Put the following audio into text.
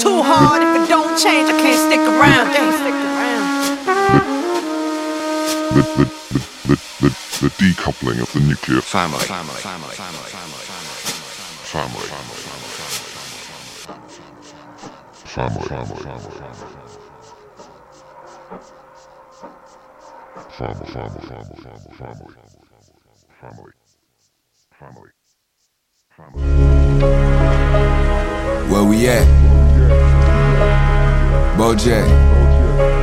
too hard. If it don't change, I can't stick around. The decoupling of the nuclear family. Where we at? Bojack.